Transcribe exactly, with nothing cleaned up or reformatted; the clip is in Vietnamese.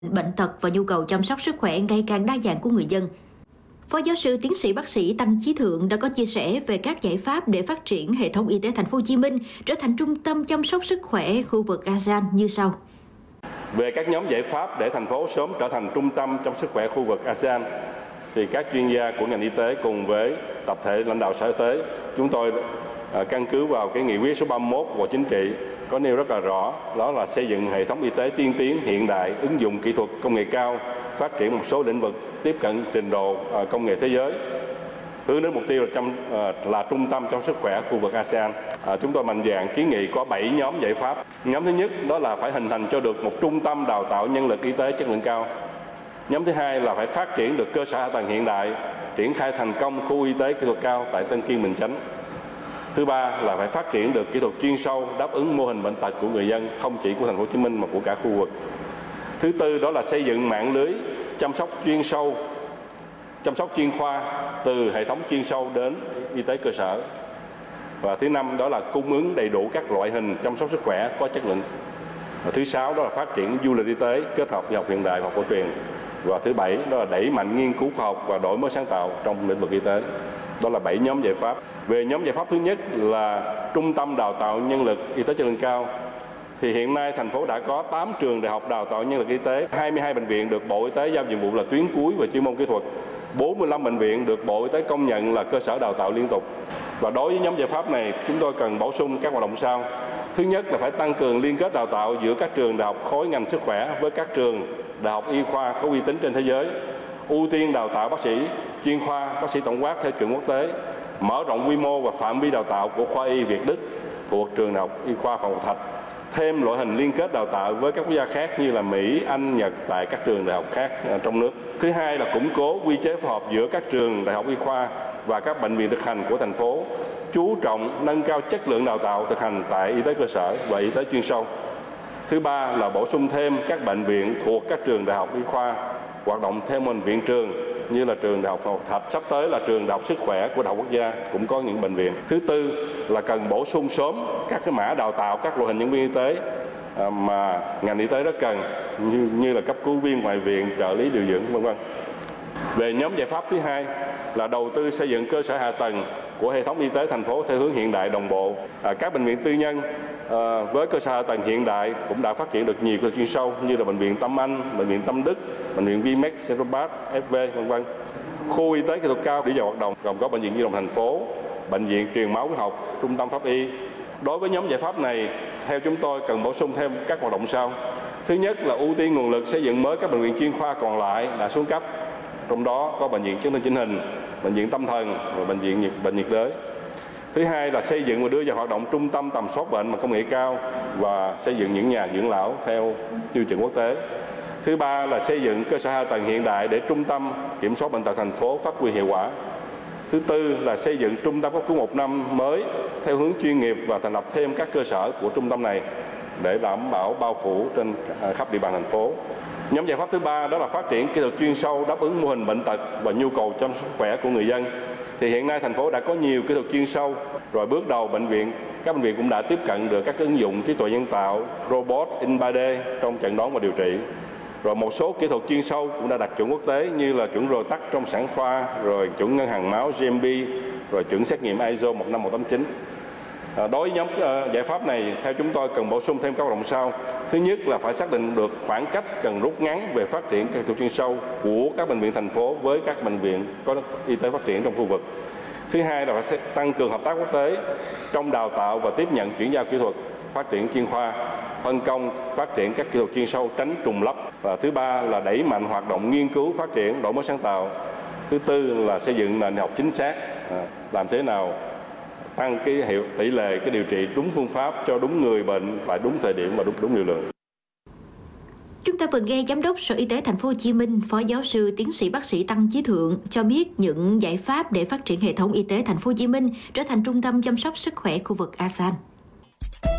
bệnh tật và nhu cầu chăm sóc sức khỏe ngày càng đa dạng của người dân. Phó giáo sư tiến sĩ bác sĩ Tăng Chí Thượng đã có chia sẻ về các giải pháp để phát triển hệ thống y tế Thành phố Hồ Chí Minh trở thành trung tâm chăm sóc sức khỏe khu vực a sê an như sau. Về các nhóm giải pháp để thành phố sớm trở thành trung tâm chăm sóc sức khỏe khu vực a sê an, thì các chuyên gia của ngành y tế cùng với tập thể lãnh đạo Sở Y tế, chúng tôi căn cứ vào cái nghị quyết số ba mươi mốt của Bộ Chính trị có nêu rất là rõ, đó là xây dựng hệ thống y tế tiên tiến hiện đại, ứng dụng kỹ thuật công nghệ cao, phát triển một số lĩnh vực tiếp cận trình độ công nghệ thế giới, hướng đến mục tiêu là, chăm, là trung tâm chăm sóc sức khỏe khu vực a sê an. À, chúng tôi mạnh dạn kiến nghị có bảy nhóm giải pháp. Nhóm thứ nhất đó là phải hình thành cho được một trung tâm đào tạo nhân lực y tế chất lượng cao. Nhóm thứ hai là phải phát triển được cơ sở hạ tầng hiện đại, triển khai thành công khu y tế kỹ thuật cao tại Tân Kiên, Bình Chánh. Thứ ba là phải phát triển được kỹ thuật chuyên sâu đáp ứng mô hình bệnh tật của người dân, không chỉ của Thành phố Hồ Chí Minh mà của cả khu vực. Thứ tư đó là xây dựng mạng lưới chăm sóc chuyên sâu, chăm sóc chuyên khoa từ hệ thống chuyên sâu đến y tế cơ sở. Và thứ năm đó là cung ứng đầy đủ các loại hình chăm sóc sức khỏe có chất lượng. Và thứ sáu đó là phát triển du lịch y tế kết hợp y học hiện đại và học cổ truyền. Và thứ bảy đó là đẩy mạnh nghiên cứu khoa học và đổi mới sáng tạo trong lĩnh vực y tế. Đó là bảy nhóm giải pháp. Về nhóm giải pháp thứ nhất là trung tâm đào tạo nhân lực y tế chất lượng cao. Thì hiện nay thành phố đã có tám trường đại học đào tạo nhân lực y tế, hai mươi hai bệnh viện được Bộ Y tế giao nhiệm vụ là tuyến cuối về chuyên môn kỹ thuật, bốn mươi lăm bệnh viện được Bộ Y tế công nhận là cơ sở đào tạo liên tục. Và đối với nhóm giải pháp này, chúng tôi cần bổ sung các hoạt động sau. Thứ nhất là phải tăng cường liên kết đào tạo giữa các trường đại học khối ngành sức khỏe với các trường đại học y khoa có uy tín trên thế giới, ưu tiên đào tạo bác sĩ chuyên khoa, bác sĩ tổng quát theo chuẩn quốc tế, mở rộng quy mô và phạm vi đào tạo của khoa y Việt Đức thuộc trường đại học y khoa Phạm Ngọc Thạch, thêm loại hình liên kết đào tạo với các quốc gia khác như là Mỹ, Anh, Nhật tại các trường đại học khác trong nước. Thứ hai là củng cố quy chế phối hợp giữa các trường đại học y khoa và các bệnh viện thực hành của thành phố, chú trọng nâng cao chất lượng đào tạo thực hành tại y tế cơ sở và y tế chuyên sâu. Thứ ba là bổ sung thêm các bệnh viện thuộc các trường đại học y khoa hoạt động theo mô hình viện trường như là trường đại học Phạm Ngọc Thạch, sắp tới là trường đại học sức khỏe của Đại học Quốc gia cũng có những bệnh viện. Thứ tư là cần bổ sung sớm các cái mã đào tạo các loại hình nhân viên y tế mà ngành y tế rất cần như như là cấp cứu viên ngoại viện, trợ lý điều dưỡng vân vân. Về nhóm giải pháp thứ hai là đầu tư xây dựng cơ sở hạ tầng của hệ thống y tế thành phố theo hướng hiện đại đồng bộ. À, các bệnh viện tư nhân à, với cơ sở hạ tầng hiện đại cũng đã phát triển được nhiều cơ chuyên sâu như là bệnh viện Tâm Anh, bệnh viện Tâm Đức, bệnh viện Vimex, Centropath, ép vê vân vân. Khu y tế kỹ thuật cao đi vào hoạt động gồm có bệnh viện Nhi đồng thành phố, bệnh viện truyền máu huyết học, trung tâm pháp y. Đối với nhóm giải pháp này, theo chúng tôi cần bổ sung thêm các hoạt động sau. Thứ nhất là ưu tiên nguồn lực xây dựng mới các bệnh viện chuyên khoa còn lại đã xuống cấp. Trong đó có bệnh viện chấn thương chỉnh hình, bệnh viện tâm thần và bệnh viện nhiệt bệnh nhiệt đới. Thứ hai là xây dựng và đưa vào hoạt động trung tâm tầm soát bệnh bằng công nghệ cao và xây dựng những nhà dưỡng lão theo tiêu chuẩn quốc tế. Thứ ba là xây dựng cơ sở hạ tầng hiện đại để trung tâm kiểm soát bệnh tật thành phố phát huy hiệu quả. Thứ tư là xây dựng trung tâm cấp cứu một năm mới theo hướng chuyên nghiệp và thành lập thêm các cơ sở của trung tâm này để đảm bảo bao phủ trên khắp địa bàn thành phố. Nhóm giải pháp thứ ba đó là phát triển kỹ thuật chuyên sâu đáp ứng mô hình bệnh tật và nhu cầu chăm sóc sức khỏe của người dân. Thì hiện nay thành phố đã có nhiều kỹ thuật chuyên sâu, rồi bước đầu bệnh viện các bệnh viện cũng đã tiếp cận được các ứng dụng trí tuệ nhân tạo, robot in ba D trong chẩn đoán và điều trị. Rồi một số kỹ thuật chuyên sâu cũng đã đạt chuẩn quốc tế như là chuẩn rô tắc trong sản khoa, rồi chuẩn ngân hàng máu giê em bê, rồi chuẩn xét nghiệm i ét o một năm một tám chín. À, đối với nhóm uh, giải pháp này, theo chúng tôi cần bổ sung thêm các hoạt động sau. Thứ nhất là phải xác định được khoảng cách cần rút ngắn về phát triển các kỹ thuật chuyên sâu của các bệnh viện thành phố với các bệnh viện có y tế phát triển trong khu vực. Thứ hai là phải tăng cường hợp tác quốc tế trong đào tạo và tiếp nhận chuyển giao kỹ thuật, phát triển chuyên khoa, phân công phát triển các kỹ thuật chuyên sâu tránh trùng lắp. Và thứ ba là đẩy mạnh hoạt động nghiên cứu, phát triển, đổi mới sáng tạo. Thứ tư là xây dựng nền học chính xác, à, làm thế nào tăng cái hiệu tỷ lệ cái điều trị đúng phương pháp cho đúng người bệnh tại đúng thời điểm và đúng đúng liều lượng. Chúng ta vừa nghe Giám đốc Sở Y tế Thành phố Hồ Chí Minh, Phó giáo sư tiến sĩ bác sĩ Tăng Chí Thượng cho biết những giải pháp để phát triển hệ thống y tế Thành phố Hồ Chí Minh trở thành trung tâm chăm sóc sức khỏe khu vực a sê an.